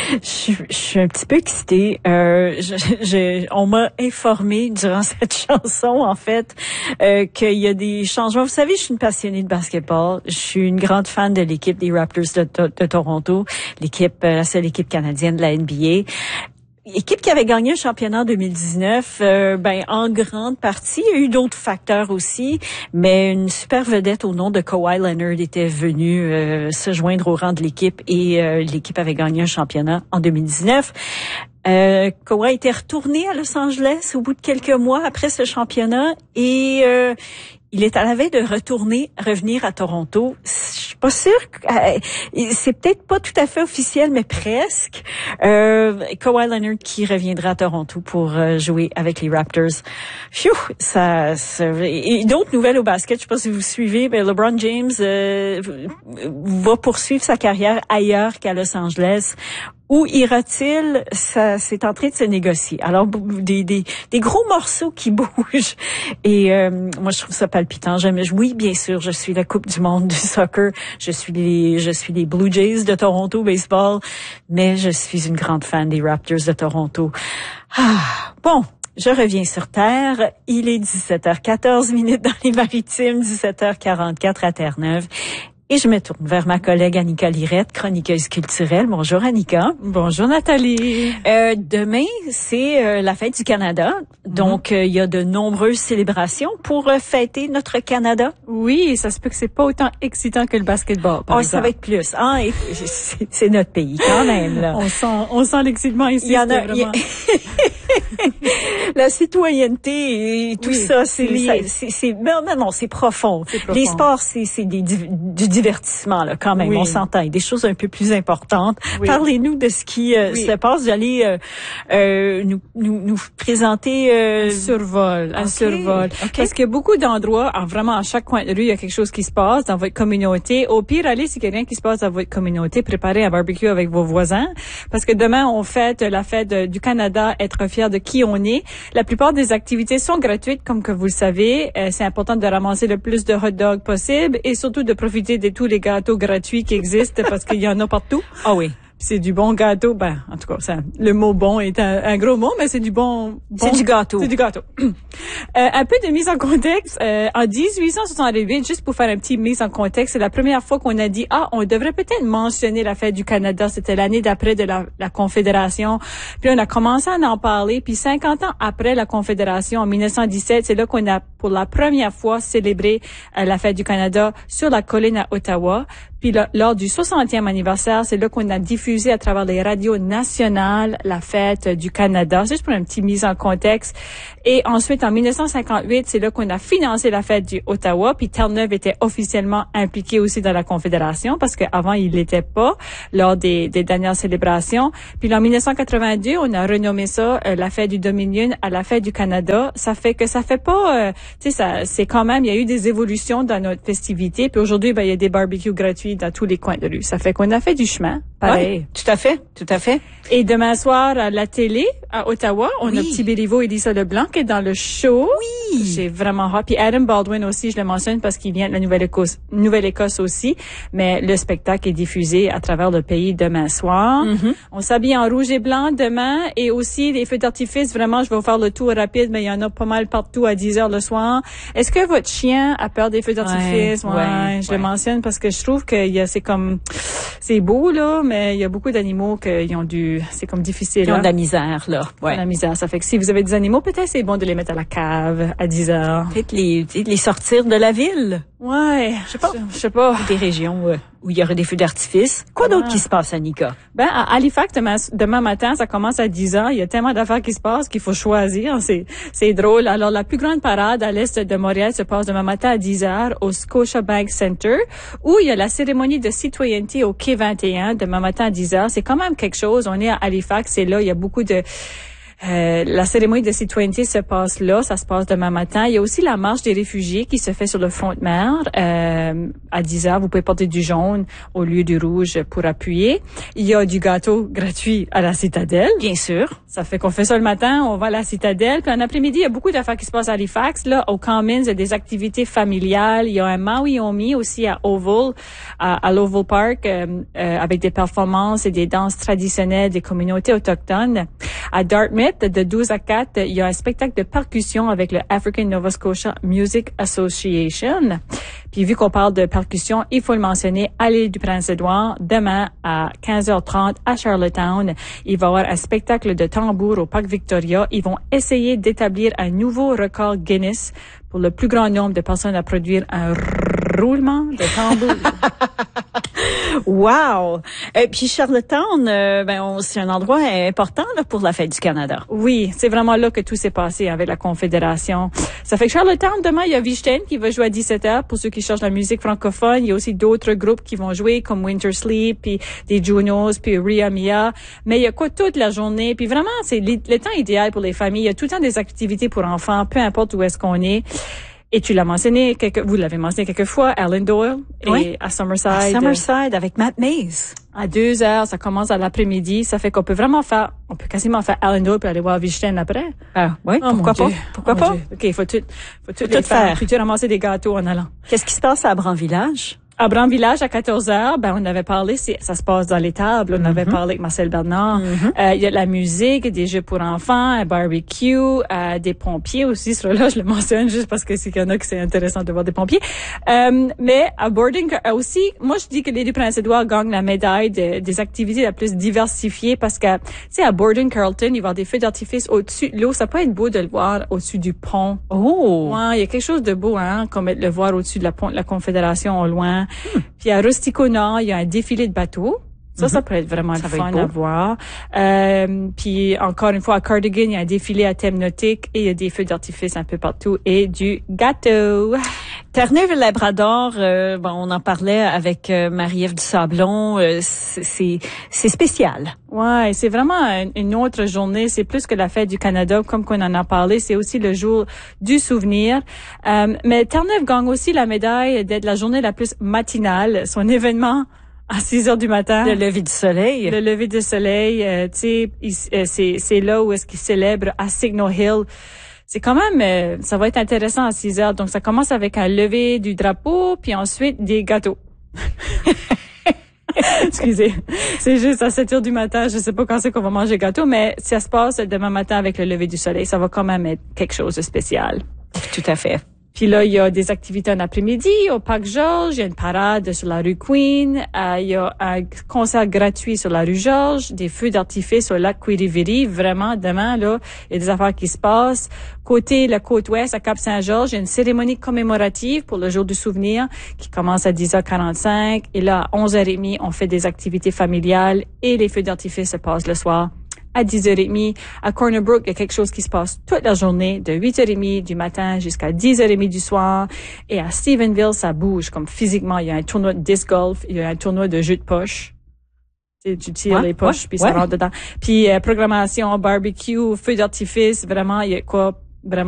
Je suis un petit peu excitée. On m'a informé durant cette chanson, en fait, qu'il y a des changements. Vous savez, je suis une passionnée de basketball. Je suis une grande fan de l'équipe des Raptors de Toronto, la seule équipe canadienne de la NBA. Équipe qui avait gagné un championnat en 2019, en grande partie. Il y a eu d'autres facteurs aussi, mais une super vedette au nom de Kawhi Leonard était venue se joindre au rang de l'équipe et l'équipe avait gagné un championnat en 2019. Kawhi était retourné à Los Angeles au bout de quelques mois après ce championnat et il est à la veille de revenir à Toronto. Je suis pas sûre c'est peut-être pas tout à fait officiel, mais presque. Kawhi Leonard qui reviendra à Toronto pour jouer avec les Raptors. Phew, et d'autres nouvelles au basket, je sais pas si vous suivez, mais LeBron James va poursuivre sa carrière ailleurs qu'à Los Angeles. Où ira-t-il? Ça, c'est en train de se négocier. Alors, des gros morceaux qui bougent. Et moi, je trouve ça palpitant. Oui, bien sûr, je suis la Coupe du monde du soccer. Je suis les Blue Jays de Toronto baseball. Mais je suis une grande fan des Raptors de Toronto. Bon. Je reviens sur Terre. Il est 17h14 dans les Maritimes, 17h44 à Terre-Neuve. Et je me tourne vers ma collègue Annika Lirette, chroniqueuse culturelle. Bonjour Annika. Bonjour Nathalie. Demain, c'est la fête du Canada. Donc, il y a de nombreuses célébrations pour fêter notre Canada. Oui, ça se peut que c'est pas autant excitant que le basketball, par exemple. Ça va être plus. Et c'est notre pays quand même, là. On sent l'excitement ici. Il y en a, vraiment. La citoyenneté et tout ça, c'est profond. Les sports, c'est du divertissement, là, quand même. Oui. On s'entend. Il y a des choses un peu plus importantes. Oui. Parlez-nous de ce qui se passe. Vous allez nous présenter un survol. Okay. Parce que beaucoup d'endroits, vraiment à chaque coin de rue, il y a quelque chose qui se passe dans votre communauté. Au pire, allez, s'il y a rien qui se passe dans votre communauté, préparez un barbecue avec vos voisins. Parce que demain, on fête la fête du Canada, être fier de qui on est. La plupart des activités sont gratuites, comme que vous le savez. C'est important de ramasser le plus de hot dogs possible et surtout de profiter de tous les gâteaux gratuits qui existent parce qu'il y en a partout. Ah oui. C'est du bon gâteau. En tout cas, le mot bon est un gros mot, mais c'est du bon. C'est du gâteau. C'est du gâteau. Un peu de mise en contexte. En 1868, juste pour faire un petit mise en contexte, c'est la première fois qu'on a dit, on devrait peut-être mentionner la fête du Canada. C'était l'année d'après de la Confédération. Puis on a commencé à en parler. Puis 50 ans après la Confédération, en 1917, c'est là qu'on a pour la première fois célébré la fête du Canada sur la colline à Ottawa. Puis lors du 60e anniversaire, c'est là qu'on a diffusé à travers les radios nationales la fête du Canada. C'est juste pour une petite mise en contexte. Et ensuite, en 1958, c'est là qu'on a financé la fête du Ottawa. Puis Terre-Neuve était officiellement impliqué aussi dans la Confédération parce qu'avant, il l'était pas lors des dernières célébrations. Puis en 1982, on a renommé ça la fête du Dominion à la fête du Canada. Ça fait pas, c'est quand même, il y a eu des évolutions dans notre festivité. Puis aujourd'hui, il y a des barbecues gratuits dans tous les coins de rue. Ça fait qu'on a fait du chemin. Pareil. Oui, tout à fait. Et demain soir, à la télé, à Ottawa, on a Petit Béliveau et Lisa Leblanc qui est dans le show. Oui. J'ai vraiment hâte. Puis Adam Baldwin aussi, je le mentionne parce qu'il vient de la Nouvelle-Écosse aussi. Mais le spectacle est diffusé à travers le pays demain soir. Mm-hmm. On s'habille en rouge et blanc demain. Et aussi, les feux d'artifice, vraiment, je vais vous faire le tour rapide, mais il y en a pas mal partout à 10h le soir. Est-ce que votre chien a peur des feux d'artifice? Je le mentionne parce que je trouve que c'est beau, là, mais il y a beaucoup d'animaux c'est comme difficile. Ils ont de la misère, là. Ouais. La misère. Ça fait que si vous avez des animaux, peut-être c'est bon de les mettre à la cave à 10h. Peut-être les sortir de la ville. Ouais. Je sais pas. Des régions où il y aurait des feux d'artifice. Quoi d'autre qui se passe, Annika? À Halifax, demain matin, ça commence à 10h. Il y a tellement d'affaires qui se passent qu'il faut choisir. C'est drôle. Alors, la plus grande parade à l'est de Montréal se passe demain matin à 10h au Scotiabank Center, où il y a la cérémonie de citoyenneté au Quai 21 demain matin à 10h. C'est quand même quelque chose. On est à Halifax, c'est là, il y a beaucoup de La cérémonie de C20 se passe là, ça se passe demain matin. Il y a aussi la marche des réfugiés qui se fait sur le front de mer à 10h. Vous pouvez porter du jaune au lieu du rouge pour appuyer. Il y a du gâteau gratuit à la Citadelle. Bien sûr. Ça fait qu'on fait ça le matin, on va à la Citadelle. Puis en après-midi, il y a beaucoup d'affaires qui se passent à Halifax. Là, au Commons, il y a des activités familiales. Il y a un Maui Omi aussi à Oval, à l'Oval Park, avec des performances et des danses traditionnelles des communautés autochtones. À Dartmouth, de 12 à 4, il y a un spectacle de percussion avec le African Nova Scotia Music Association. Puis vu qu'on parle de percussion, il faut le mentionner, à l'île du Prince-Édouard, demain à 15h30 à Charlottetown, il va y avoir un spectacle de tambour au Parc Victoria. Ils vont essayer d'établir un nouveau record Guinness pour le plus grand nombre de personnes à produire un roulement de tambour. Wow! Puis Charlottetown, c'est un endroit important là, pour la Fête du Canada. Oui, c'est vraiment là que tout s'est passé avec la Confédération. Ça fait que Charlottetown, demain, il y a Vichten qui va jouer à 17h pour ceux qui cherchent la musique francophone. Il y a aussi d'autres groupes qui vont jouer comme Winter Sleep, puis des Junos, puis Ria Mia. Mais il y a quoi toute la journée? Puis vraiment, c'est le temps idéal pour les familles. Il y a tout le temps des activités pour enfants, peu importe où est-ce qu'on est. Et tu l'as mentionné, vous l'avez mentionné quelques fois, Alan Doyle, oui. Et à Summerside. À Summerside avec Matt Mays. À 2h, ça commence à l'après-midi. Ça fait qu'on peut vraiment on peut quasiment faire Alan Doyle puis aller voir Vichten après. Ah, oui, pourquoi pas? Pourquoi pas? OK, il faut tout faire. Puis tu ramasser des gâteaux en allant. Qu'est-ce qui se passe à Bran-Village? À Bran-Village, à 14h, on avait parlé, ça se passe dans les tables. On avait parlé avec Marcel Bernard. Il y a de la musique, des jeux pour enfants, un barbecue, des pompiers aussi. Sur là, je le mentionne juste parce que c'est qu'il y en a que c'est intéressant de voir des pompiers. Mais à Boarding aussi, moi, je dis que l'île du Prince-Édouard gagne la médaille des activités la plus diversifiées parce que, tu sais, à Borden Carlton, il va y avoir des feux d'artifice au-dessus de l'eau. Ça peut être beau de le voir au-dessus du pont. Oh! Ouais, il y a quelque chose de beau, comme de le voir au-dessus de la pont de la Confédération au loin. Puis à Rustico Nord, il y a un défilé de bateaux. Ça peut être vraiment le fun à voir. Puis encore une fois, à Cardigan, il y a un défilé à thème nautique et il y a des feux d'artifice un peu partout et du gâteau. Terre-Neuve-Labrador, on en parlait avec Marie-Ève Dusablon. C'est spécial. Ouais, c'est vraiment une autre journée. C'est plus que la Fête du Canada, comme qu'on en a parlé. C'est aussi le jour du souvenir. Mais Terre-Neuve gagne aussi la médaille d'être la journée la plus matinale. Son événement à 6 heures du matin. Le lever du soleil. Le lever du soleil, tu sais, c'est là où est-ce qu'ils célèbrent à Signal Hill. C'est quand même, ça va être intéressant à 6 heures. Donc, ça commence avec un lever du drapeau, puis ensuite des gâteaux. Excusez. C'est juste à 7 heures du matin. Je sais pas quand c'est qu'on va manger gâteau, mais ça se passe demain matin avec le lever du soleil. Ça va quand même être quelque chose de spécial. Tout à fait. Puis là, il y a des activités en après-midi au Parc Georges, il y a une parade sur la rue Queen, il y a un concert gratuit sur la rue Georges, des feux d'artifice au lac Quiriviri. Vraiment, demain, là, il y a des affaires qui se passent. Côté la côte ouest, à Cap-Saint-Georges, il y a une cérémonie commémorative pour le jour du souvenir qui commence à 10h45. Et là, à 11h30, on fait des activités familiales et les feux d'artifice se passent le soir. À 10h30, à Corner Brook, il y a quelque chose qui se passe toute la journée, de 8h30 du matin jusqu'à 10h30 du soir. Et à Stephenville, ça bouge comme physiquement. Il y a un tournoi de disc golf, il y a un tournoi de jeu de poche. Tu tires les poches, puis ça rentre dedans. Puis programmation, barbecue, feu d'artifice, vraiment, il y a quoi, vraiment